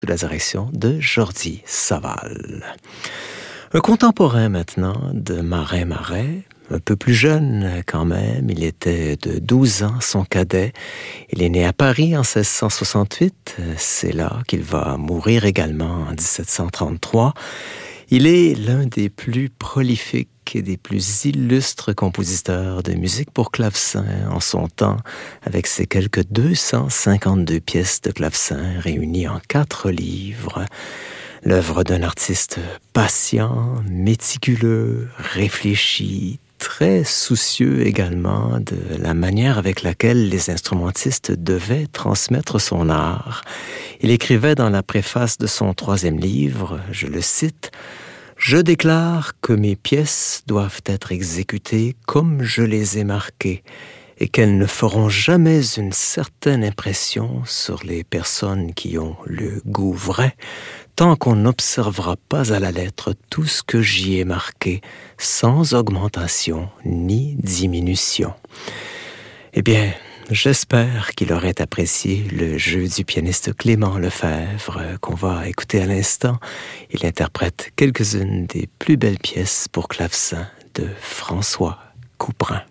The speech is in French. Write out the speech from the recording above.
sous la direction de Jordi Savall. Un contemporain maintenant de Marin-Marais, un peu plus jeune quand même, il était de 12 ans, son cadet. Il est né à Paris en 1668, c'est là qu'il va mourir également en 1733. Il est l'un des plus prolifiques et des plus illustres compositeurs de musique pour clavecin en son temps, avec ses quelques 252 pièces de clavecin réunies en 4 livres. L'œuvre d'un artiste patient, méticuleux, réfléchi, très soucieux également de la manière avec laquelle les instrumentistes devaient transmettre son art. Il écrivait dans la préface de son 3e livre, je le cite, « Je déclare que mes pièces doivent être exécutées comme je les ai marquées et qu'elles ne feront jamais une certaine impression sur les personnes qui ont le goût vrai, tant qu'on n'observera pas à la lettre tout ce que j'y ai marqué, sans augmentation ni diminution. » Eh bien, j'espère qu'il aurait apprécié le jeu du pianiste Clément Lefebvre qu'on va écouter à l'instant. Il interprète quelques-unes des plus belles pièces pour clavecin de François Couperin.